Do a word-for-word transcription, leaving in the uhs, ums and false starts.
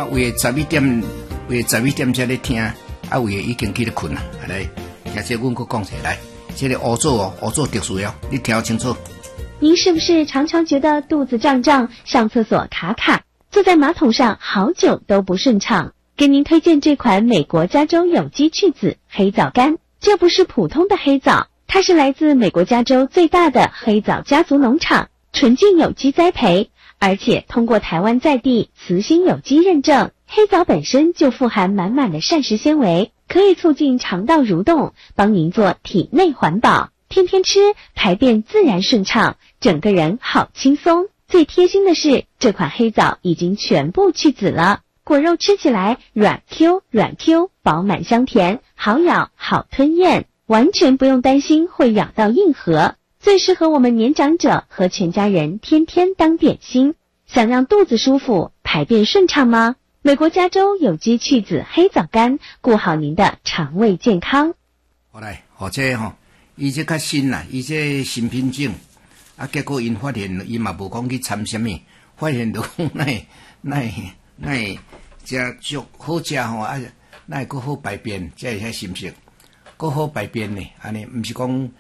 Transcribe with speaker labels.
Speaker 1: 啊，为十一点，为十一点才咧听，啊，为已经去咧困啦。来，听这阮佫讲起来，这个乌做哦，乌做特殊哦，你听清楚。
Speaker 2: 您是不是常常觉得肚子胀胀，上厕所卡卡，坐在马桶上好久都不顺畅？给您推荐这款美国加州有机去籽黑枣干，这不是普通的黑枣，它是来自美国加州最大的黑枣家族农场，纯净有机栽培，而且通过台湾在地慈心有机认证。黑枣本身就富含满满的膳食纤维，可以促进肠道蠕动，帮您做体内环保，天天吃，排便自然顺畅，整个人好轻松。最贴心的是，这款黑枣已经全部去籽了，果肉吃起来软 Q 软 Q， 饱满香甜，好咬好吞咽，完全不用担心会咬到硬核，最适合我们年长者和全家人天天当点心。想让肚子舒服，排便顺畅吗？美国加州有机去籽黑枣干，顾好您的肠胃健康。
Speaker 1: 好来，或者吼，伊这较新啦，伊这新品种，啊，结果因发现，伊嘛无讲去掺什么，发现到讲那那那这足好食吼，啊，那个好排便，这些新色，个好排便呢，安尼，毋是讲